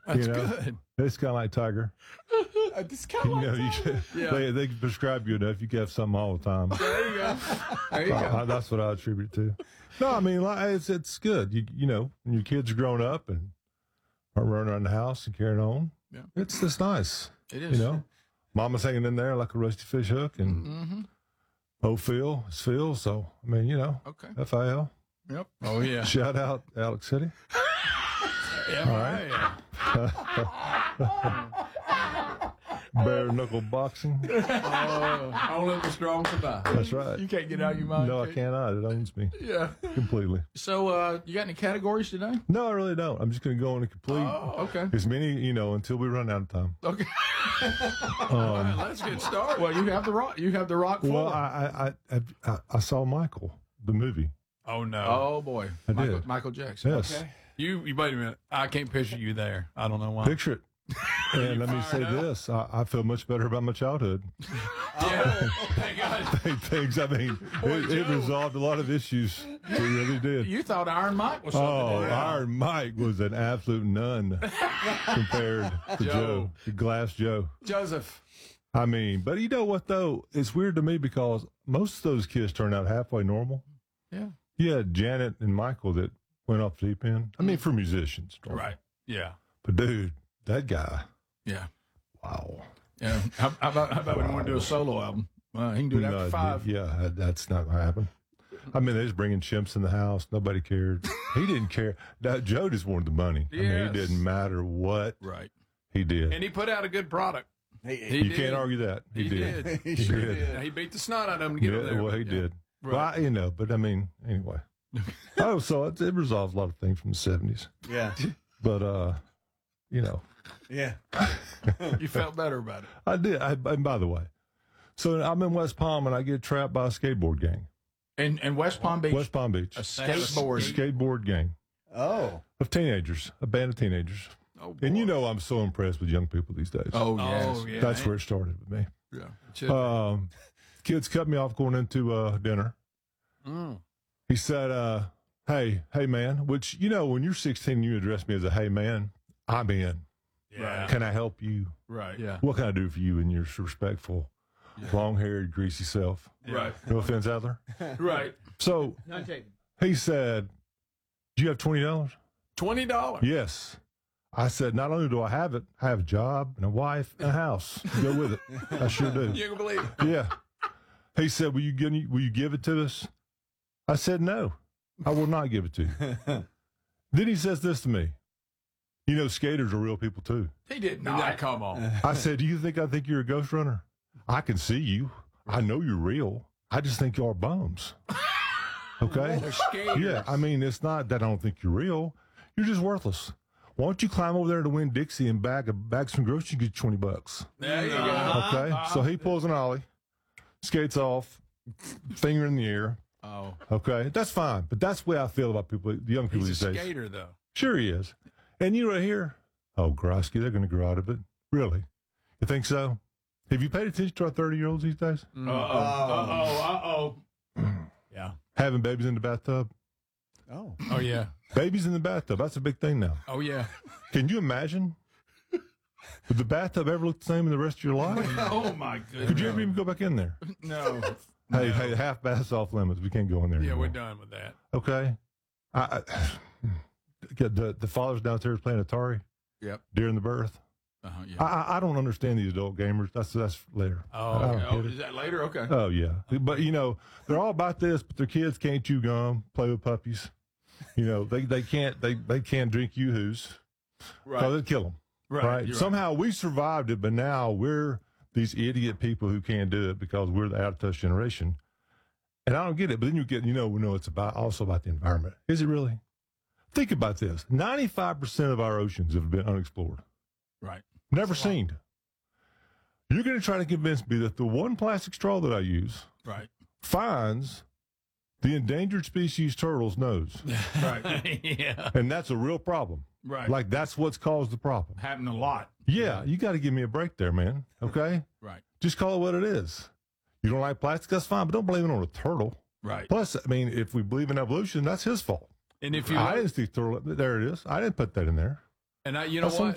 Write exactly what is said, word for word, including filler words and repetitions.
That's you know? good. It's kind of like Tiger. It's kind of You like know, you that. should, Yeah. they they can prescribe you enough. You can have something all the time. There you go. There you Uh, go. that's what I attribute it to. No, I mean, like, it's it's good. You you know, when your kids are grown up and are running around the house and carrying on, Yeah. it's it's nice. It is. You know, Mama's hanging in there like a rusty fish hook, and Mm-hmm. oh, Phil, it's Phil. So I mean, you know, Okay. F I L. Yep. Oh, yeah. Shout out Alex City. Yeah. All right. Bare knuckle boxing. Oh, only the strong survive. That's right. You can't get out of your mind. No, I can you? cannot. It owns me Yeah. completely. So, uh, you got any categories today? No, I really don't. I'm just going to go on and complete Oh, okay. as many, you know, until we run out of time. Okay. Um, All right, let's get started. Well, you have the rock. You have the rock. well, floor. I, I, I, I, I saw Michael, the movie. Oh no! Oh boy, I Michael, did. Michael Jackson. Yes. Okay. You, you wait a minute. I can't picture you there. I don't know why. Picture it. And let me say fired up? this. I, I feel much better about my childhood. Yeah. Thank God. Things, I mean, it, it resolved a lot of issues. It really did. You thought Iron Mike was something. Oh, to do. Iron Mike was an absolute nun compared to Joe, Joe. the Glass Joe. Joseph. I mean, but you know what, though? It's weird to me because most of those kids turned out halfway normal. Yeah. You had Janet and Michael that went off the deep end. I mean, for musicians. Right. Yeah. But, dude, that guy, Yeah. wow. Yeah. How, how about how about when we want to do a solo album? Uh, he can do it No, after five. Yeah, that- that's not going to happen. I mean, they was bringing chimps in the house. Nobody cared. He didn't care. That Joe just wanted the money. I mean, Yes. it didn't matter what Right. he did. And he put out a good product. He, He you did. can't argue that. He, He did. did. he He sure did. did. Yeah, he beat the snot out of him to get Yeah, him there. well, he Yeah. did. Right. Well, I, you know, but I mean, anyway. Oh, so it, it resolves a lot of things from the seventies. Yeah. But, uh, you know, Yeah. You felt better about it. I did. I, and by the way, so I'm in West Palm and I get trapped by a skateboard gang. And and West Palm Beach, West Palm Beach. a skateboard. Skateboard gang Oh. of teenagers, a band of teenagers. Oh, And you boy. know I'm so impressed with young people these days. Oh yes. Oh, yeah. That's where it started with me. Yeah. Should- Um, kids cut me off going into uh, dinner. Mm. He said, uh, hey, hey, man, which, you know, when you're sixteen, you address me as a hey, man, I'm in. yeah. Can I help you? Right. Yeah. What can I do for you and your respectful, long-haired, greasy self? Right. No offense, Adler. Right. So he said, do you have twenty dollars? Twenty dollars. Yes. I said, not only do I have it, I have a job and a wife and a house. Go with it. I sure do. You can believe it. Yeah. He said, will you give, will you give it to us? I said, no, I will not give it to you. Then he says this to me. You know, skaters are real people too. He did Now, not. come on. I said, do you think I think you're a ghost runner? I can see you. I know you're real. I just think you are bums. Okay? They're skaters. Yeah, I mean, it's not that I don't think you're real. You're just worthless. Why don't you climb over there to Winn Dixie and bag, a, bag some groceries and get twenty bucks? There you go. Okay? So he pulls an ollie, skates off, finger in the air. Oh. Okay? That's fine. But that's the way I feel about people, the young people He's a these days. skater, though. Sure he is. And you right here, oh, Grosky, they're going to grow out of it. Really? You think so? Have you paid attention to our thirty-year-olds these days? Uh oh. Uh oh. Uh oh. Yeah. Having babies in the bathtub? Oh. Oh yeah. Babies in the bathtub. That's a big thing now. Oh yeah. Can you imagine? Would the bathtub ever look the same in the rest of your life? Oh my goodness. Could you ever even go back in there? No. Hey, No. hey, half baths off limits. We can't go in there Yeah, anymore. we're done with that. Okay. I, I, the, the father's downstairs playing Atari Yep. during the birth. Uh-huh, yeah. I, I I don't understand these adult gamers. That's that's later. Oh, I don't okay. get Oh, it. is that later? Okay. Oh yeah, but you know they're all about this, but their kids can't chew gum, play with puppies. You know they, they can't they, they can't drink yoo-hoos. Right. Oh, they'd kill them. Right. Right. You're Somehow we survived it, but now we're these idiot people who can't do it because we're the out of touch generation. And I don't get it. But then you get you know we know it's about also about the environment. Is it really? Think about this: ninety-five percent of our oceans have been unexplored, Right. never seen. You're going to try to convince me that the one plastic straw that I use Right. finds the endangered species turtle's nose. Right. yeah. And that's a real problem. Right. Like, that's what's caused the problem. Happened a lot. Yeah, you got to give me a break there, man. Okay? Right. Just call it what it is. You don't like plastic, that's fine, but don't blame it on a turtle. Right. Plus, I mean, if we believe in evolution, that's his fault. And if you I didn't see turtle. There it is. I didn't put that in there. and I, you know That's what?